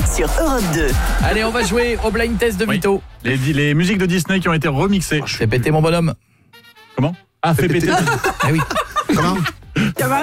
sur Europe 2. Allez, on va jouer au blind test de Vito. Les musiques de Disney qui ont été remixées. Je fais péter mon bonhomme. Comment? Ah, fais péter. Ah oui. Comment? Ça va ?